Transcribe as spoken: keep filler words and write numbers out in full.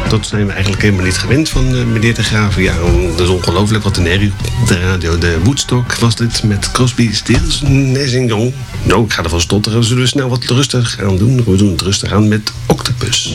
Dat zijn we eigenlijk helemaal niet gewend van uh, meneer De Graaf. Ja, dat is ongelooflijk wat een herrie op de radio. De Woodstock was dit met Crosby, Stills, Nash en Young. Nou, ik ga ervan stotteren. Zullen we snel wat rustig gaan doen? We doen het rustig aan met Octopus.